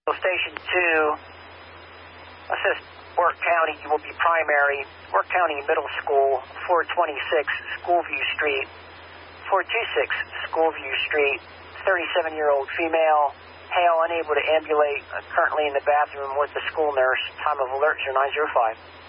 Station 2, assist Work County, you will be primary. Work County Middle School, 426 Schoolview Street. 426 Schoolview Street, 37-year-old female, Hale unable to ambulate, currently in the bathroom with the school nurse. Time of alert 0905.